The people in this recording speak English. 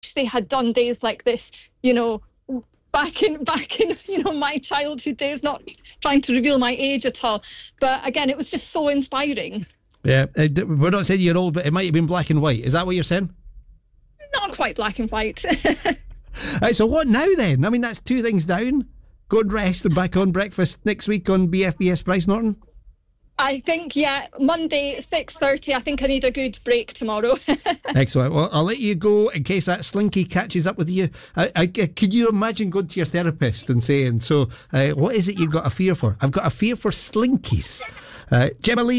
they had done days like this, back in my childhood days, not trying to reveal my age at all. But again, it was just so inspiring. Yeah, we're not saying you're old, but it might have been black and white. Is that what you're saying? Not quite black and white. Right, so what now then? I mean, that's 2 things down. Go and rest and back on breakfast next week on BFBS Bryce Norton. I think, Monday 6:30. I think I need a good break tomorrow. Excellent. Well, I'll let you go in case that slinky catches up with you. Could you imagine going to your therapist and saying, what is it you've got a fear for? I've got a fear for slinkies. Gemma Lee.